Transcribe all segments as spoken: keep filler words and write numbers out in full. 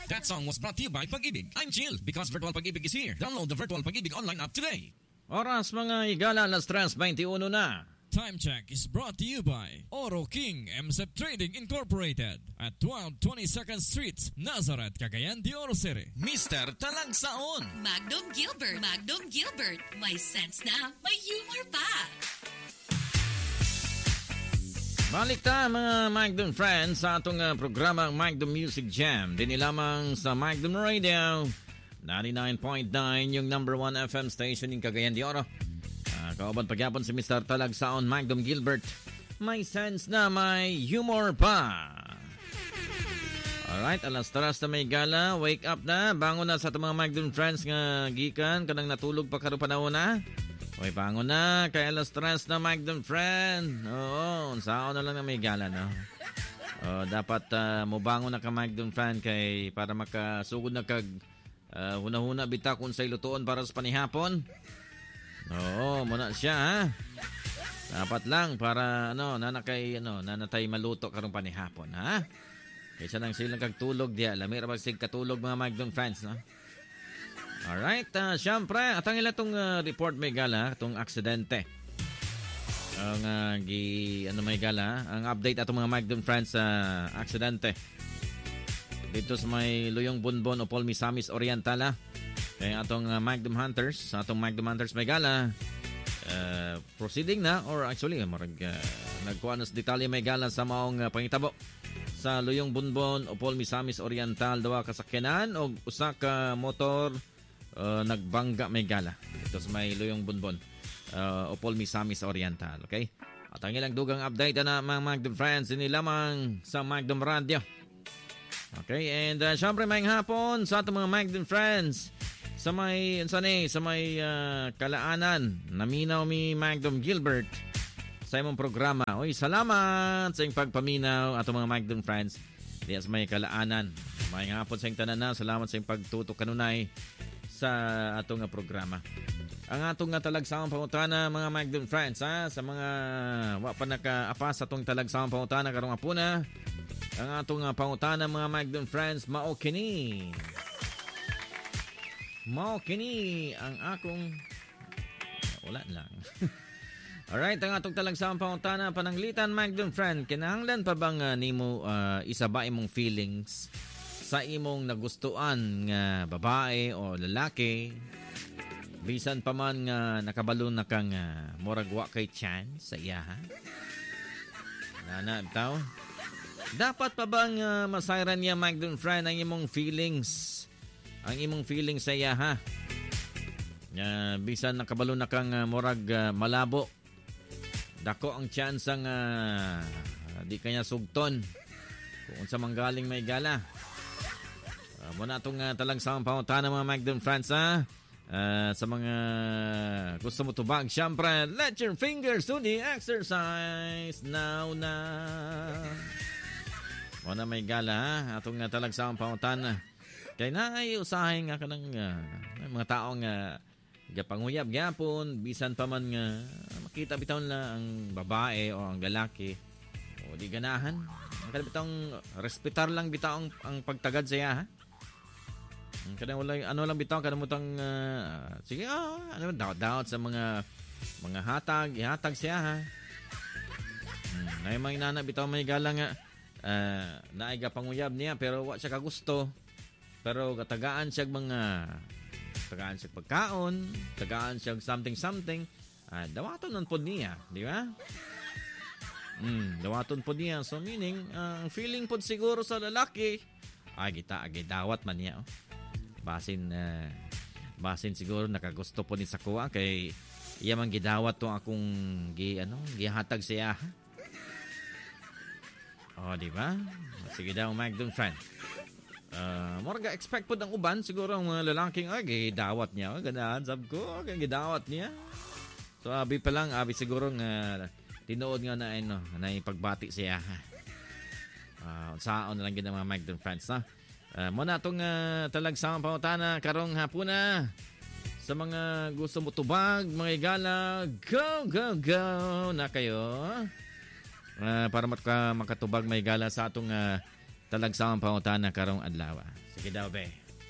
That song was brought to you by Pag-ibig. I'm Jill because Virtual Pag-ibig is here. Download the Virtual Pag-ibig online app today. Oras mga higala, alas tres twenty-one na. Time check is brought to you by Oro King M S F Trading Incorporated at twelve twenty-second Street, Nazareth, Cagayan de Oro City. Mister Talagsaon. Magnum Gilbert. Magnum Gilbert. May sense na, may humor pa. Balik ta mga Magnum friends sa atong uh, programang Magnum Music Jam. Dini lamang sa Magnum Radio ninety-nine point nine, yung number one F M station in Cagayan de Oro. Uh, kauban pagyapon si Mister Talagsaon Magnum Gilbert. May sense na may humor pa. Alright, alas taras na may gala. Wake up na. Bangon na sa itong mga Magnum friends nga gikan. Kanang natulog pa karon panahon na. Uy, bangon na. Kaya alas tres na Magnum friend. Oo, saan na lang na may gala, no? Oh, dapat uh, mo bangon na ka Magnum friend kay para makasugod na kag uh, huna-huna bita kung sa ilutuon para sa panihapon. Oo, muna siya, ha? Dapat lang para, ano, nanakay, ano, nanatay maluto karong panihapon, ha? Kaysa nang silang kagtulog diya. Lamira ba sig katulog mga Magnum friends, no? Alright, uh, syempre, at ang ilatong uh, report may gala, itong aksidente. Ang uh, gi, ano may gala, ang update atong mga Magnum friends sa uh, aksidente. Dito sa may Luyong Bunbon o Paul Misamis Oriental, ha? Kaya atong uh, Magnum Hunters, sa atong Magnum Hunters may gala, uh, proceeding na, or actually, marag, uh, nagkuha na sa detalye may gala sa maong uh, pangitabo. Sa Luyong Bunbon o Paul Misamis Oriental, dawa kasakyanan o usa ka motor, Uh, nagbangga may gala ito sa may Luyong Bunbon uh, o Paul Misamis Oriental, okay? At ang ilang dugang update na mga Magnum friends ini lamang sa Magnum Radio, okay? And uh, syempre may hapon sa atong mga Magnum friends sa may insani, sa may uh, kalaanan naminaw mi Magnum Gilbert sa imong programa. Oy, salamat sa iyong pagpaminaw atong mga Magnum friends diya sa may kalaanan. May hapon sa iyong tanan na, salamat sa iyong pagtutok kanunay sa atong nga programa. Ang atong nga talagsaong pangutana mga Magnum friends, ha, sa mga wa pa naka-apas atong talagsaong pangutana karong hapuna. Ang atong nga pangutana mga Magnum friends, mao kini. Mao kini ang akong wala lang. Alright, ang atong talagsaong pangutana pananglitan Magnum friend, kinahanglan pa bang uh, nimo uh, isaba imong feelings sa imong nagustuhan nga babae o lalaki, bisan pa man nga nakabalo na kang uh, murag wa kay chance sa iya, ha? Nana, bitaw? Dapat pa bang uh, masayran niya Magnum friend ang imong feelings, ang imong feelings sa iya, ha? Uh, bisan nakabalo na kang uh, murag uh, malabo, dako ang chance ang uh, di kanya sugton kung sa manggaling may gala. Uh, muna itong uh, talagsang pangutana mga Magnum friends, ha? Uh, sa mga gusto mo tubag, syempre, let your fingers do the exercise now na. Muna may gala, ha? Atong uh, talagsang pangutana. Kaya na ay usahin nga ka ng uh, mga taong uh, gapanguyab gyapon, bisan pa man nga uh, makita bitaw na ang babae o ang lalaki o di ganahan. Ang kalabitang respetar lang bitaw ang, ang pagtagad saya, ha? Kadang wala, ano lang bitaw kadang mutang uh, sige, oh, ano doubt doubt sa mga mga hatag, ihatag siya, ha. Hmm, nay mga inana bitaw may gala nga uh, naay panguyab niya pero wa siya kagusto. Pero katagaan siya mga tagaan siya pagkaon, tagaan siya something something. Uh, dawaton nun po niya, di ba? Hmm, dawaton po niya. So meaning, ang uh, feeling po siguro sa lalaki, ay kita agay dawat man niya, oh. Basin uh, basin siguro nakagusto po ni sa kuha kay iya man gidawat to akong gi ano gihatag siya. Oh, di ba? Sige daw Magnum friend. Uh, morga expect po ng uban siguro ang mga lalaking ay gidawat niya. Oh, ganahan sab ko, kay gidawat niya. So abi pa lang, abi siguro nga tinuod nga na ano, na ipagbati siya. Ah, uh, saon na lang gid mga Magnum friends, na. Uh, muna itong uh, talagsang pangutana karong hapuna. Sa mga gusto mo tubag, mga igala, go, go, go na kayo. Uh, para maka, makatubag may igala sa atong uh, talagsang pangutana karong adlaw. Sige daw, be.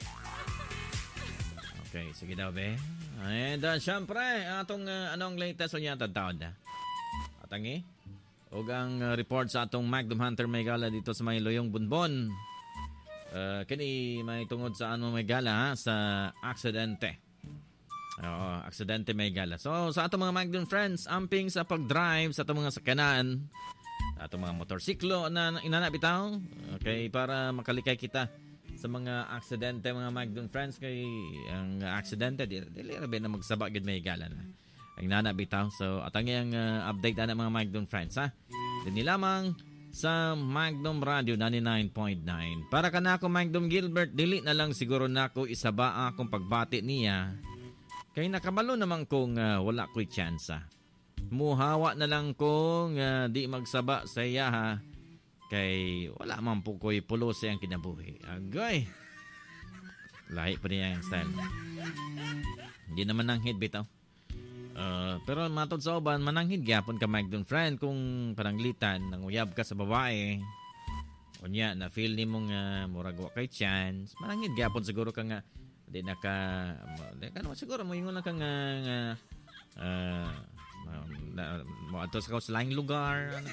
Okay, sige daw, be. And uh, syempre, atong uh, anong latest o niya tataon na? Atangi? O ang uh, report sa atong Magnum Hunter may gala dito sa may Loyong Bunbon. Uh, kini may tungod sa ano may gala ha? Sa aksidente. Oo, aksidente may gala. So, sa atong mga Magnum friends, amping sa pag-drive sa atong mga sakyanan, atong mga motorsiklo na inanabitaw, okay, para makalikay kita sa mga aksidente, mga Magnum friends, kay ang aksidente dili ra ba na magsaba gid may gala na ang nanabitaw. So atang yang uh, update na mga Magnum friends ha, dinhi lamang sa Magnum Radio ninety-nine point nine. Para kanako Magnum Gilbert, dili na lang siguro nako isaba akong pagbati niya kay nakabalo naman kong uh, wala ko'y tsansa. Muhawa na lang kong uh, di magsaba sa iya ha, kay wala man po ko'y pulo siyang kinabuhi. Agoy! Lahi pa niya yung style. Hindi naman nanghid bitaw. Uh, pero matod sa uban, mananghid gyapon ka Magnum friend kung paranglitan, nanguyab ka sa babae. O niya, na feel ni mong uh, muragwa kay chance. Mananghid gyapon siguro ka nga, di na ka, di ka naman siguro, mo yung lang ka nga, uh, uh, mo atos ka sa laing lugar. Ano?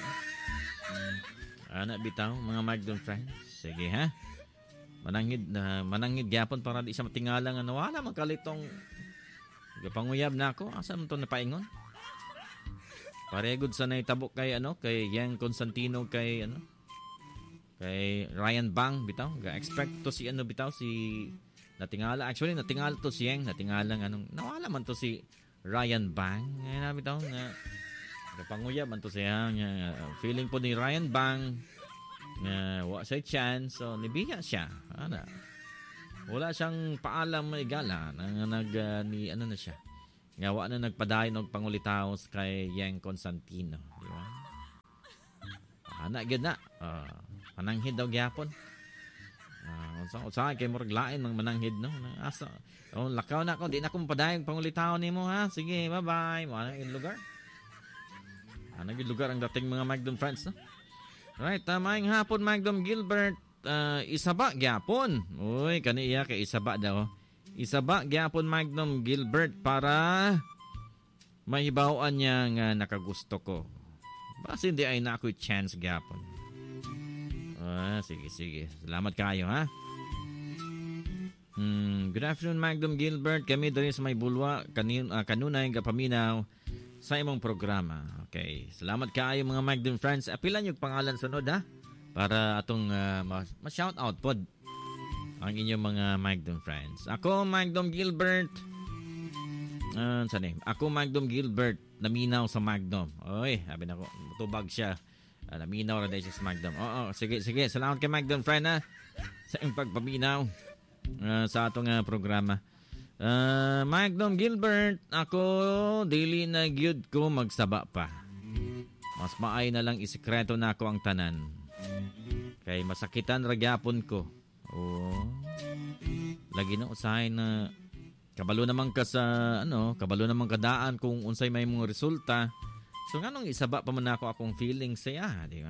Anak bitaw, mga Magnum friends. Sige ha. Mananghid na uh, mananghid gyapon para di siya matingala nga nawala man kalitong panguyab na ako. Asa man to napaingon? Paregod sa naitabok kay ano, kay Yang Constantino kay ano? Kay Ryan Bang bitaw. Ga-expect to si ano bitaw si natingala. Actually natingala to si Yang, natingala nga anong nawala man to si Ryan Bang. Ngayon bitaw nga kapanguyab man to siya nga feeling po ni Ryan Bang nga uh, wa siya chance, so nibiya siya ana wala siyang paalam may gala nga nag uh, ni ano na siya nga wa na nagpadayon og pangulitaw kay Yang Constantino, di ba? Ana gid na uh, mananghid daw gyapon uh, unsa unsa kay murag lain mang mananghid no asa oh lakaw na ko di na ko padayon pangulitaw nimo ha, sige bye bye mo ana yung lugar. Ano yung lugar ang dating mga Magnum friends, no? Right, tamayong hapon Magnum Gilbert. Uh, isaba gyapon. Uy, kaniya kay isaba daw. Isaba gyapon Magnum Gilbert para mahibawaan niya nga nakagusto ko. Basta hindi ay na ako chance gyapon. Ah, sige, sige. Salamat kayo, ha? Hmm, good afternoon Magnum Gilbert. Kami diri sa may bulwa kanin uh, kanunay gapaminaw sa imong programa. Okay. Salamat kaayo mga Magnum friends. Apilan yung pangalan sunod ha. Para atong uh, ma-shout out pod ang inyong mga Magnum friends. Ako Magnum Gilbert. Uh, saan eh? Ako Magnum Gilbert. Naminaw sa Magnum. Oy, sabi na ko. Tubag siya. Uh, naminaw na dahil siya sa Magnum. Oo, sige, sige. Salamat kay Magnum friend ha. Sa iyong pagpaminaw uh, sa atong uh, programa. Uh, Magnum Gilbert, ako dili na gyud ko magsaba pa. Mas maay na lang isikreto na ako ang tanan. Kay masakitan ragyapon ko. Oh. Lagi na usahay na kabalo naman ka sa ano, kabalo naman kadaan kung unsay may mga resulta. So nganong isaba pa man ako akong feeling saya, di ba?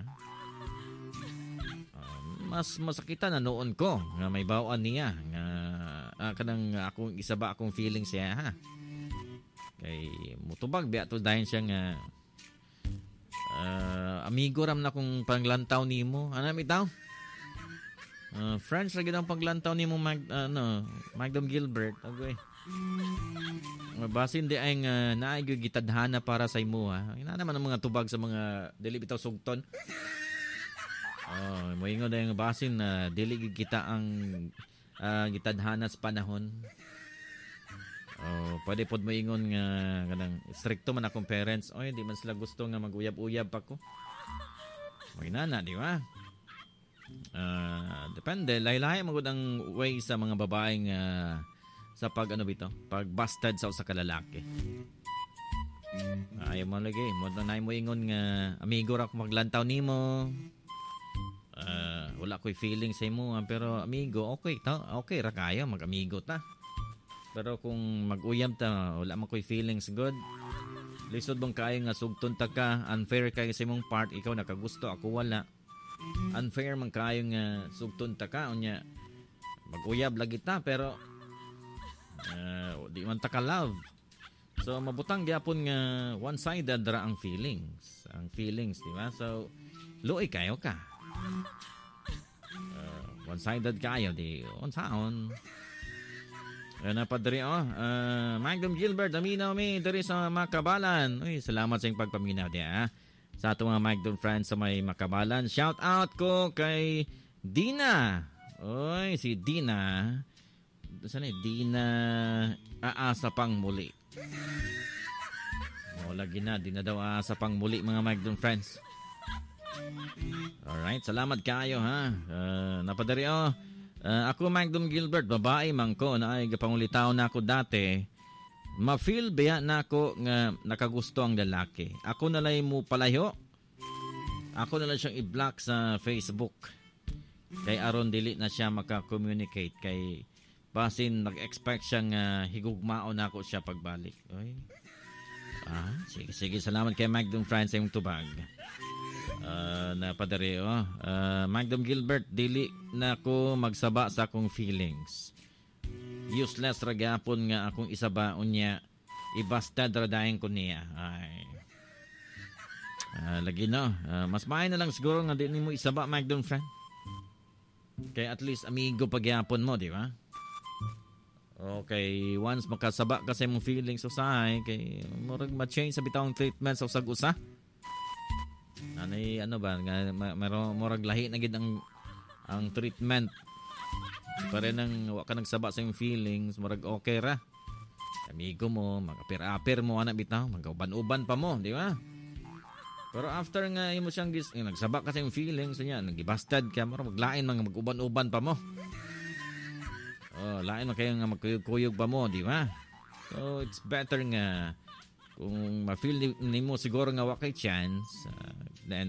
Mas masakitan na noon ko nga may bawaan niya nga uh, kanang akong isa ba akong feeling siya ha, kay mutubag biya to dahil siya nga uh, amigo ram na kung panglantaw nimo ana bitaw uh, friends ra gid ang paglantaw nimo mag ano uh, Magnum Gilbert agoy basin di ay nga naay gyud gitadhana para sa imo ha, ina naman ang mga tubag sa mga dili bitaw sugton. Oh, moingon na yung basin na dili kita ang uh, gitadhana sa panahon. Oh, pwede pod moingon nga kanang stricto man akong parents. Oy, di man sila gusto nga maguyab-uyab pa ko. Maginana, di ba? Uh, depende, lahi-lahi magud ang way sa mga babaeng uh, sa pag ano bito, pag busted sa usa ka lalaki. Ayaw mo lagi, mo na mo ingon nga amigo ra ko maglantaw nimo. Uh, wala ko'y feeling sa imo pero amigo okay ta okay ra kayo mag-amigo ta, pero kung mag-uyab ta wala man ko'y feelings good lisod bang kayo nga sugton ta ka unfair kayo sa imong part, ikaw nakagusto ako wala unfair man kayo nga sugton ta ka unya Mag-uyab lagi ta pero uh, di man ta ka love. So mabutang gyapon nga one-sided ra ang feelings. Ang feelings, di ba? So luoy kayo ka. Uh, one-sided kayo di unsaon. Uh, napadri oh, uh, Magnum Gilbert aminaw mi diri sa Makabalan. Uy, salamat sa iyong pagpaminaw di ah. Sa ato mga Magnum friends sa may Makabalan. Shout out ko kay Dina. Oy, si Dina. Saan eh? Dina aasa pang muli. O, lagi na. Di na daw aasa pang muli mga Magnum friends. Alright, salamat kayo ha. Uh, napadari oh. Uh, ako Magnum Gilbert, babae man ko na ay gapangulitaw na ako dati. Ma-feel ba na ako nga nakagusto ang lalaki. Ako na lang mo palayo. Ako na lang siyang i-block sa Facebook. Kay aron dili na siya maka-communicate kay basin nag-expect siyang uh, higugmao na ako siya pagbalik. Oy. Ah, sige sige salamat kay Magnum friends sa imong tubag. Uh, na padari oh. Uh, Magnum Gilbert dili na ako magsaba sa akong feelings. Useless ra gyapon nga akong isaba unya ibastad ra dayon ko niya. Ay. Uh, lagi no. Uh, mas maay na lang siguro nga di nimo isaba Magnum friend. Kay at least amigo pagyapon mo, di ba? Okay, once makasaba kasi mong feelings usahay, kay murag ma-change sa bitawang treatment sa usag-usa. Anay, ano ba, nga, maro, murag lahi na gid ang, ang treatment. Pare nang wa ka nagsaba sa iyong feelings, murag okay ra. Amigo mo, magapir-apir mo, anak bitaw, magauban-uban pa mo, di ba? Pero after nga imo siyang gis, eh, nagsaba kasi yung feelings niya, nagibastad ka, mara maglain mga mag-uban-uban pa mo. Oh, lain man kayo nga magkuyog-kuyog pa mo, di ba? So it's better nga kung ma-feel nimo siguro nga wa kay chance, uh,